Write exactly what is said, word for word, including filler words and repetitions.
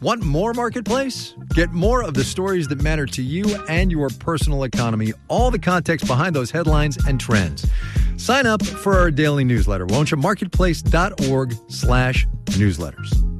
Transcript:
Want more Marketplace? Get more of the stories that matter to you and your personal economy, all the context behind those headlines and trends. Sign up for our daily newsletter, won't you? Marketplace.org slash newsletters.